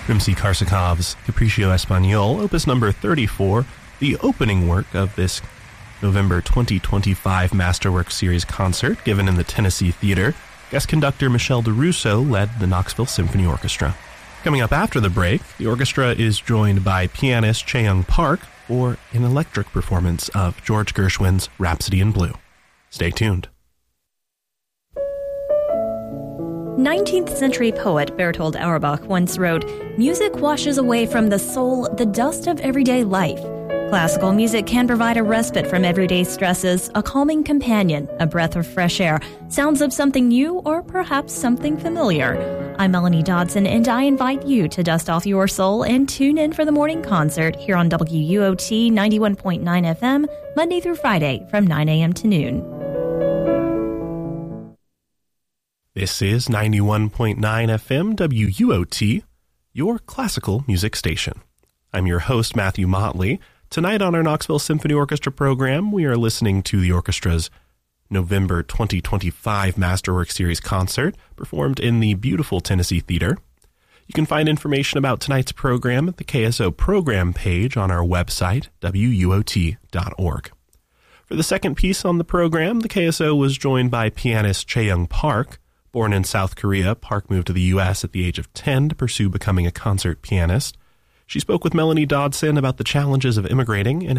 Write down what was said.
Rimsky-Korsakov's Capriccio Espagnole, opus number 34, the opening work of this November 2025 Masterworks Series concert given in the Tennessee Theater. Guest conductor Michel DeRusso led the Knoxville Symphony Orchestra. Coming up after the break, the orchestra is joined by pianist Chae-Young Park for an electric performance of George Gershwin's Rhapsody in Blue. Stay tuned. 19th century poet Bertold Auerbach once wrote, "Music washes away from the soul the dust of everyday life. Classical music can provide a respite from everyday stresses, a calming companion, a breath of fresh air, sounds of something new or perhaps something familiar." I'm Melanie Dodson, and I invite you to dust off your soul and tune in for the morning concert here on WUOT 91.9 FM, Monday through Friday from 9 a.m. to noon. This is 91.9 FM WUOT, your classical music station. I'm your host, Matthew Motley. Tonight on our Knoxville Symphony Orchestra program, we are listening to the orchestra's November 2025 Masterworks Series concert performed in the beautiful Tennessee Theater. You can find information about tonight's program at the KSO program page on our website, WUOT.org. For the second piece on the program, the KSO was joined by pianist Chae-Young Park. Born in South Korea, Park moved to the U.S. at the age of 10 to pursue becoming a concert pianist. She spoke with Melanie Dodson about the challenges of immigrating and